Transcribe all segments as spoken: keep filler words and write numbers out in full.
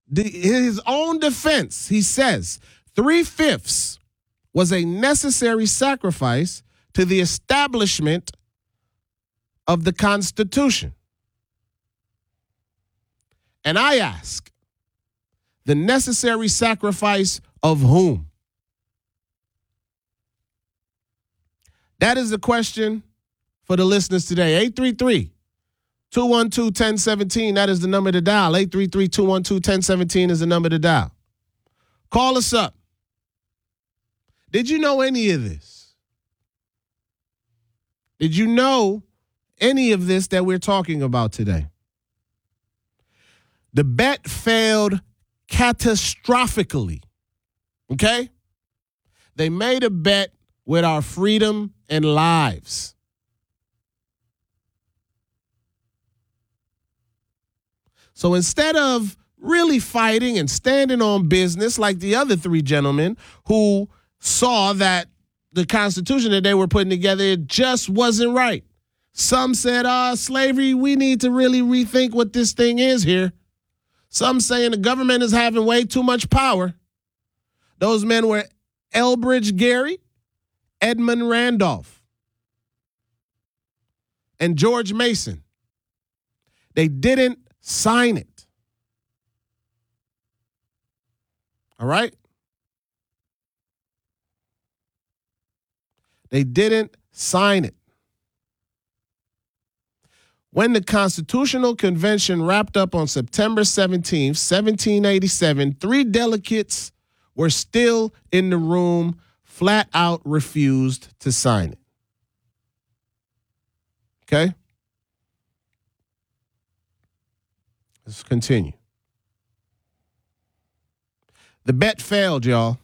the, his own defense, he says, three-fifths was a necessary sacrifice to the establishment of the Constitution. And I ask, the necessary sacrifice of whom? That is the question for the listeners today. eight three three, two one two, one zero one seven. That is the number to dial. eight three three, two one two, one zero one seven is the number to dial. Call us up. Did you know any of this? Did you know any of this that we're talking about today? The bet failed catastrophically. Okay? They made a bet with our freedom and lives. So instead of really fighting and standing on business like the other three gentlemen who saw that the Constitution that they were putting together, it just wasn't right. Some said, uh, slavery, we need to really rethink what this thing is here. Some saying the government is having way too much power. Those men were Elbridge Gerry, Edmund Randolph, and George Mason. They didn't sign it. All right? They didn't sign it. When the Constitutional Convention wrapped up on September seventeenth, seventeen eighty-seven, three delegates were still in the room, flat out refused to sign it. Okay? Let's continue. The bet failed, y'all.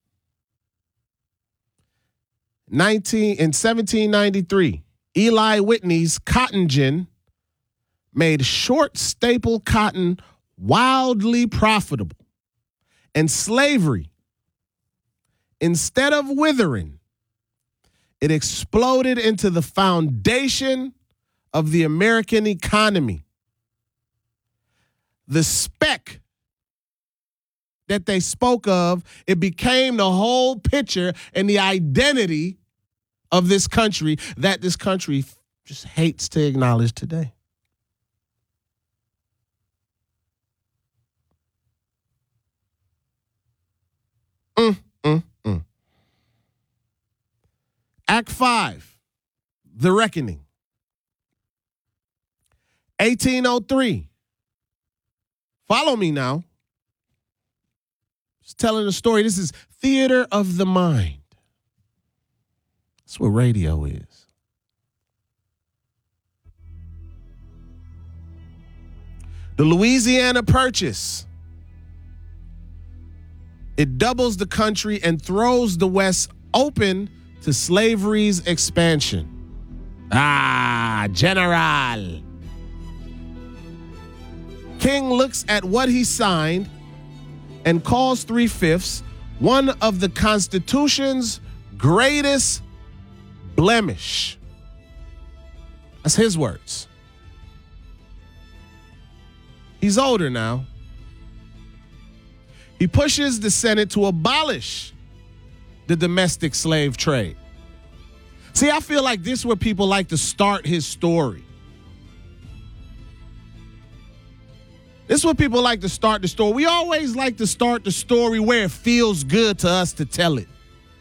nineteen in seventeen ninety-three, Eli Whitney's cotton gin made short staple cotton wildly profitable. And slavery, instead of withering, it exploded into the foundation of the American economy. The speck that they spoke of, it became the whole picture and the identity of this country that this country just hates to acknowledge today. Mm, mm, mm. Act five, The Reckoning. eighteen oh three. Follow me now. Just telling a story. This is theater of the mind. That's what radio is. The Louisiana Purchase. It doubles the country and throws the West open to slavery's expansion. Ah, General. King looks at what he signed and calls three-fifths one of the Constitution's greatest blemish. That's his words. He's older now. He pushes the Senate to abolish the domestic slave trade. See, I feel like this is where people like to start his story. This is what people like to start the story. We always like to start the story where it feels good to us to tell it.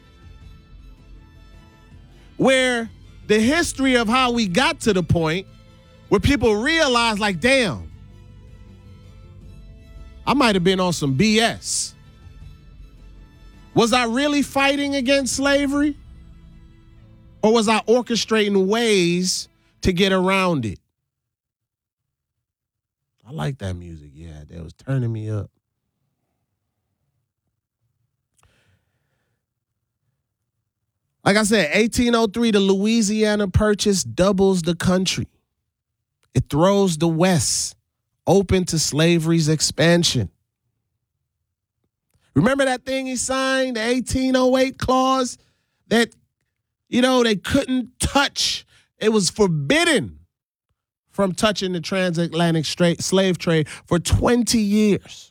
Where the history of how we got to the point where people realize, like, damn, I might have been on some B S. Was I really fighting against slavery? Or was I orchestrating ways to get around it? I like that music. Yeah, that was turning me up. Like I said, eighteen oh three, the Louisiana Purchase doubles the country. It throws the West open to slavery's expansion. Remember that thing he signed, the eighteen oh eight clause that, you know, they couldn't touch. It was forbidden from touching the transatlantic straight slave trade for twenty years.